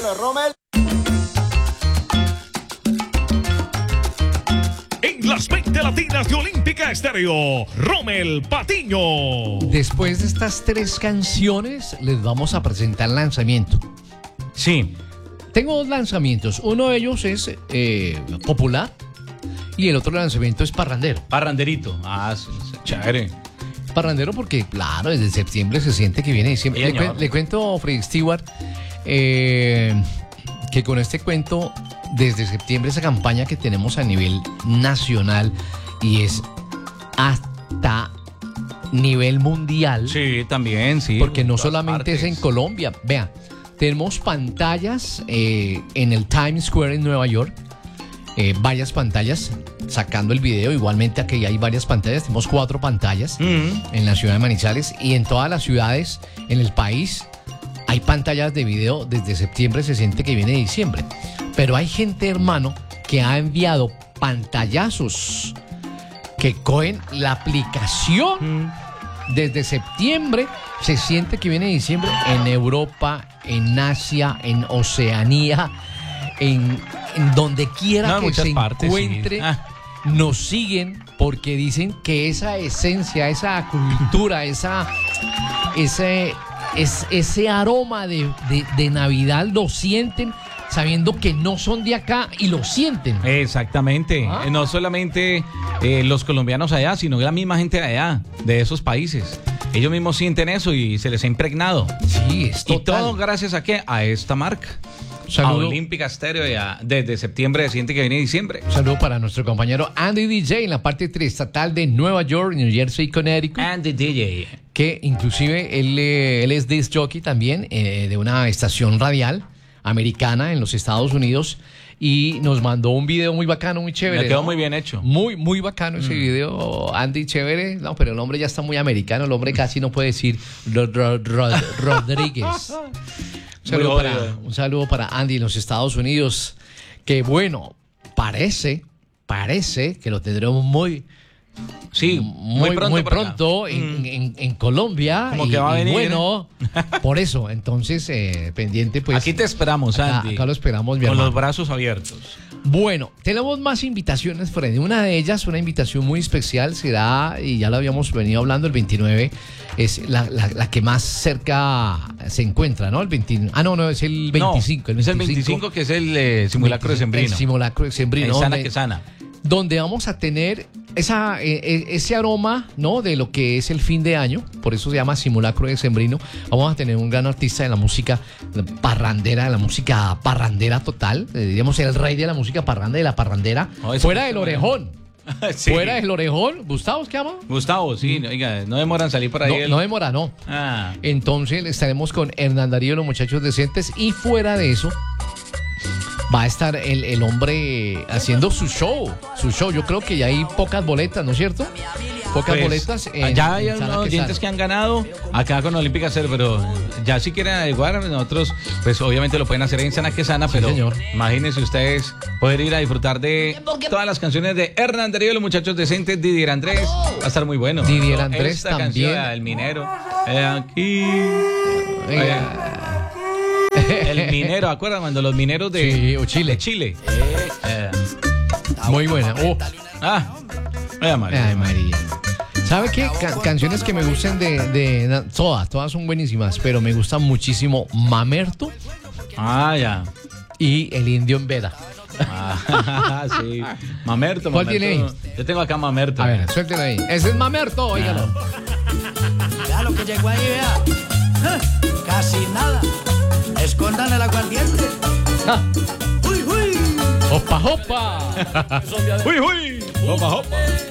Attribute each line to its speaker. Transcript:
Speaker 1: Bueno, Rommel.
Speaker 2: En las 20 latinas de Olímpica Estéreo, Rommel Patiño.
Speaker 3: Después de estas 3 canciones, les vamos a presentar lanzamiento.
Speaker 4: Sí.
Speaker 3: Tengo 2 lanzamientos. Uno de ellos es popular y el otro lanzamiento es parrandero.
Speaker 4: Parranderito. Ah, sí, chévere.
Speaker 3: Parrandero porque, claro, desde septiembre se siente que viene diciembre. Le cuento a Freddy Stewart que con este cuento, desde septiembre, esa campaña que tenemos a nivel nacional y es hasta nivel mundial.
Speaker 4: Sí, también, sí.
Speaker 3: Porque no solamente es en Colombia. Vean, tenemos pantallas en el Times Square en Nueva York. Varias pantallas sacando el video. Igualmente aquí hay varias pantallas. Tenemos 4 pantallas en la ciudad de Manizales. Y en todas las ciudades en el país hay pantallas de video. Desde septiembre se siente que viene diciembre. Pero hay gente, hermano, que ha enviado pantallazos que cogen la aplicación. Desde septiembre se siente que viene diciembre en Europa, en Asia, en Oceanía, en donde quiera que se encuentre. Sí. Nos siguen porque dicen que esa esencia, esa cultura, ese aroma de Navidad lo sienten sabiendo que no son de acá y lo sienten.
Speaker 4: Exactamente. No solamente los colombianos allá, sino la misma gente de allá, de esos países. Ellos mismos sienten eso y se les ha impregnado.
Speaker 3: Sí, es total.
Speaker 4: Y todo gracias a ¿qué? A esta marca. A Olímpica Estéreo desde septiembre se siente que viene diciembre.
Speaker 3: Un saludo para nuestro compañero Andy DJ en la parte triestatal de Nueva York, New Jersey, Connecticut.
Speaker 4: Andy DJ.
Speaker 3: Que inclusive él es disc jockey también de una estación radial americana en los Estados Unidos y nos mandó un video muy bacano, muy chévere.
Speaker 4: Me quedó muy bien hecho.
Speaker 3: Muy, muy bacano ese video, Andy, chévere. No, pero el hombre ya está muy americano, el hombre casi no puede decir Rodríguez. Un saludo para Andy en los Estados Unidos, que bueno, parece que lo tendremos muy pronto en Colombia.
Speaker 4: Como que va a venir.
Speaker 3: Bueno, por eso, entonces, pendiente, pues.
Speaker 4: Aquí te esperamos, Andy.
Speaker 3: Acá lo esperamos, mi
Speaker 4: con
Speaker 3: hermano.
Speaker 4: Los brazos abiertos.
Speaker 3: Bueno, tenemos más invitaciones, Freddy. Una de ellas, una invitación muy especial, será, y ya lo habíamos venido hablando, el 29, es la que más cerca se encuentra, ¿no? El 20, no, es el 25.
Speaker 4: No, es el 25, que es el simulacro de Sembrino.
Speaker 3: El simulacro de Sembrino.
Speaker 4: En Sana que Sana.
Speaker 3: Donde vamos a tener ese aroma, ¿no? De lo que es el fin de año, por eso se llama simulacro de Sembrino. Vamos a tener un gran artista de la música parrandera, de la música parrandera total, diríamos el rey de la música parranda, de la parrandera, fuera del orejón. Sí. Fuera del orejón, ¿Gustavo se llama?
Speaker 4: Gustavo, sí, oiga, no demoran en salir por ahí.
Speaker 3: No demora, no. Entonces estaremos con Hernán Darío, los muchachos decentes, y fuera de eso va a estar el hombre haciendo su show. Yo creo que ya hay pocas boletas, ¿no es cierto? Pocas boletas.
Speaker 4: Ya hay unos oyentes que han ganado acá con Olímpica Cero, pero ya si quieren averiguar, nosotros, pues obviamente lo pueden hacer en Sana que Sana, pero
Speaker 3: señor,
Speaker 4: imagínense ustedes poder ir a disfrutar de todas las canciones de Hernán Darío, los muchachos decentes, Didier Andrés. Va a estar muy bueno.
Speaker 3: Didier Andrés
Speaker 4: esta
Speaker 3: también.
Speaker 4: Canción, El Minero. Aquí. El minero, ¿acuerdan cuando los mineros de Chile?
Speaker 3: Muy buena.
Speaker 4: Ay,
Speaker 3: María. ¿Sabe qué? Canciones que me gustan de todas son buenísimas, pero me gusta muchísimo Mamerto.
Speaker 4: Ya.
Speaker 3: Y El Indio en Veda.
Speaker 4: Sí. Mamerto.
Speaker 3: ¿Cuál tiene ahí?
Speaker 4: Yo tengo acá Mamerto.
Speaker 3: A ver, suéltelo ahí. Ese es Mamerto, óigalo.
Speaker 5: Vea lo que llegó ahí, vea. Casi nada. Escondan el aguardiente.
Speaker 3: ¡Uy, uy! ¡Opa, opa!
Speaker 4: ¡Uy, uy! ¡Opa, opa!